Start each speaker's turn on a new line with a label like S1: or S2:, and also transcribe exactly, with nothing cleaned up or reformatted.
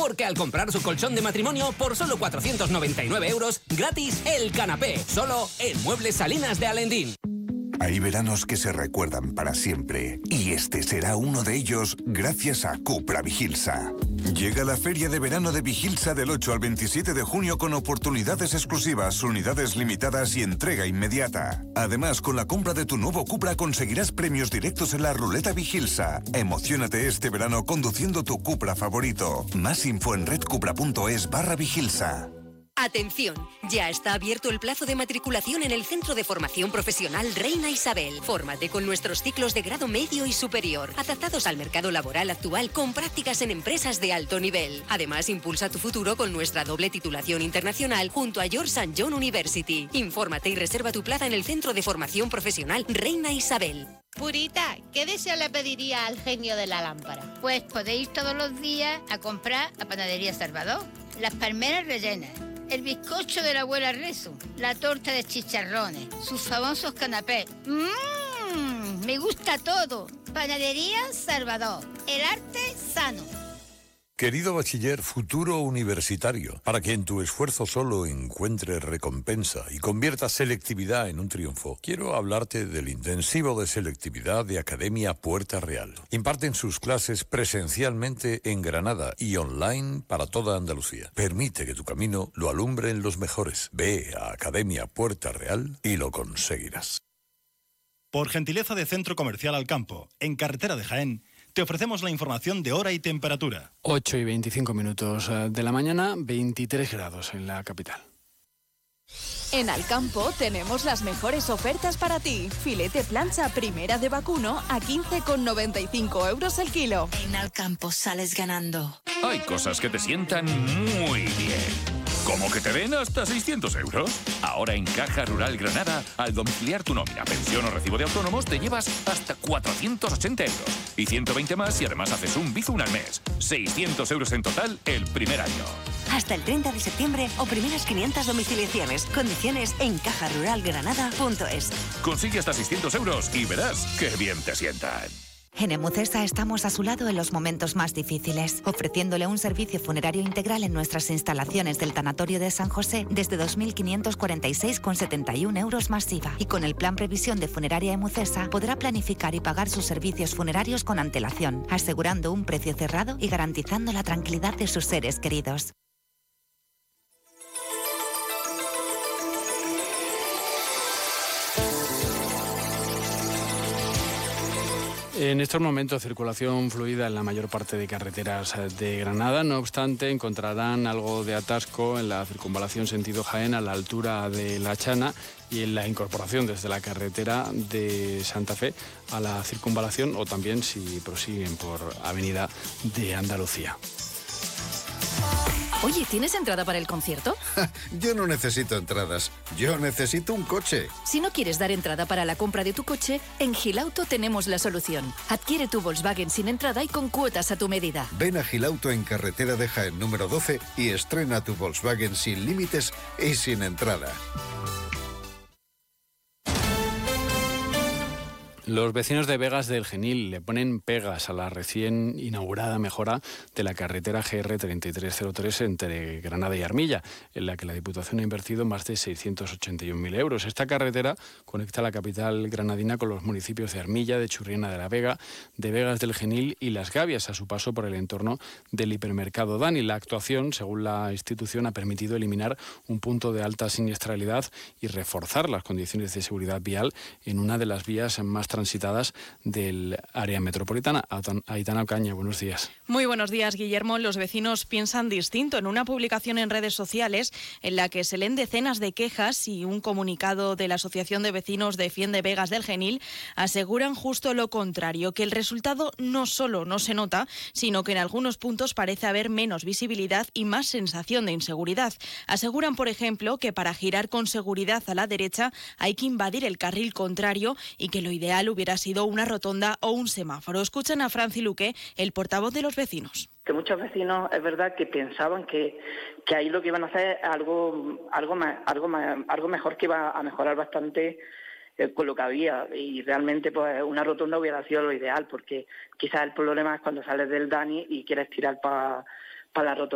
S1: Porque al comprar su colchón de matrimonio por solo cuatrocientos noventa y nueve euros, gratis el canapé. Solo en Muebles Salinas de Alendín.
S2: Hay veranos que se recuerdan para siempre, y este será uno de ellos gracias a Cupra Vigilsa. Llega la Feria de Verano de Vigilsa del ocho al veintisiete de junio con oportunidades exclusivas, unidades limitadas y entrega inmediata. Además, con la compra de tu nuevo Cupra conseguirás premios directos en la ruleta Vigilsa. Emociónate este verano conduciendo tu Cupra favorito. Más info en redcupra.es barra Vigilsa.
S3: Atención, ya está abierto el plazo de matriculación en el Centro de Formación Profesional Reina Isabel. Fórmate con nuestros ciclos de grado medio y superior, adaptados al mercado laboral actual con prácticas en empresas de alto nivel. Además, impulsa tu futuro con nuestra doble titulación internacional junto a George Saint John University. Infórmate y reserva tu plaza en el Centro de Formación Profesional Reina Isabel.
S4: Purita, ¿qué deseo le pediría al genio de la lámpara? Pues podéis ir todos los días a comprar a Panadería Salvador. Las palmeras rellenas, el bizcocho de la abuela Rezo, la torta de chicharrones, sus famosos canapés. ¡Mmm! Me gusta todo. Panadería Salvador, el arte sano.
S5: Querido bachiller, futuro universitario, para que en tu esfuerzo solo encuentres recompensa y conviertas selectividad en un triunfo, quiero hablarte del intensivo de selectividad de Academia Puerta Real. Imparten sus clases presencialmente en Granada y online para toda Andalucía. Permite que tu camino lo alumbren los mejores. Ve a Academia Puerta Real y lo conseguirás.
S6: Por gentileza de Centro Comercial Alcampo, en carretera de Jaén, te ofrecemos la información de hora y temperatura.
S7: ocho y veinticinco minutos de la mañana, veintitrés grados en la capital.
S8: En Alcampo tenemos las mejores ofertas para ti. Filete plancha primera de vacuno a quince con noventa y cinco euros el kilo.
S9: En Alcampo sales ganando.
S10: Hay cosas que te sientan muy bien. ¿Cómo que te den hasta seiscientos euros? Ahora en Caja Rural Granada, al domiciliar tu nómina, pensión o recibo de autónomos, te llevas hasta cuatrocientos ochenta euros. Y ciento veinte más y además haces un Bizum al mes. seiscientos euros en total el primer año.
S9: Hasta el treinta de septiembre o primeras quinientas domiciliaciones. Condiciones en caja rural granada punto es.
S10: Consigue hasta seiscientos euros y verás qué bien te sientan.
S11: En Emucesa estamos a su lado en los momentos más difíciles, ofreciéndole un servicio funerario integral en nuestras instalaciones del Tanatorio de San José desde dos mil quinientos cuarenta y seis con setenta y un euros más I V A. Y con el plan Previsión de Funeraria Emucesa podrá planificar y pagar sus servicios funerarios con antelación, asegurando un precio cerrado y garantizando la tranquilidad de sus seres queridos.
S7: En estos momentos, circulación fluida en la mayor parte de carreteras de Granada. No obstante, encontrarán algo de atasco en la circunvalación sentido Jaén a la altura de La Chana y en la incorporación desde la carretera de Santa Fe a la circunvalación, o también si prosiguen por Avenida de Andalucía.
S8: Oye, ¿tienes entrada para el concierto?
S12: Yo no necesito entradas, yo necesito un coche.
S8: Si no quieres dar entrada para la compra de tu coche, en Gilauto tenemos la solución. Adquiere tu Volkswagen sin entrada y con cuotas a tu medida.
S12: Ven a Gilauto en carretera de Jaén número doce y estrena tu Volkswagen sin límites y sin entrada.
S7: Los vecinos de Vegas del Genil le ponen pegas a la recién inaugurada mejora de la carretera G R treinta y tres cero tres entre Granada y Armilla, en la que la Diputación ha invertido más de seiscientos ochenta y un mil euros. Esta carretera conecta la capital granadina con los municipios de Armilla, de Churriana de la Vega, de Vegas del Genil y Las Gavias, a su paso por el entorno del hipermercado Dani. La actuación, según la institución, ha permitido eliminar un punto de alta siniestralidad y reforzar las condiciones de seguridad vial en una de las vías más transitadas del área metropolitana. Aitana Ocaña, buenos días.
S13: Muy buenos días, Guillermo. Los vecinos piensan distinto. En una publicación en redes sociales en la que se leen decenas de quejas y un comunicado de la Asociación de Vecinos Defiende Vegas del Genil, aseguran justo lo contrario, que el resultado no solo no se nota, sino que en algunos puntos parece haber menos visibilidad y más sensación de inseguridad. Aseguran, por ejemplo, que para girar con seguridad a la derecha hay que invadir el carril contrario y que lo ideal hubiera sido una rotonda o un semáforo. Escuchan a Franci Luque, el portavoz de los vecinos.
S14: Que muchos vecinos es verdad que pensaban que, que ahí lo que iban a hacer es algo, algo, más, algo, más, algo mejor, que iba a mejorar bastante eh, con lo que había, y realmente pues una rotonda hubiera sido lo ideal, porque quizás el problema es cuando sales del Dani y quieres tirar para pa la rotonda.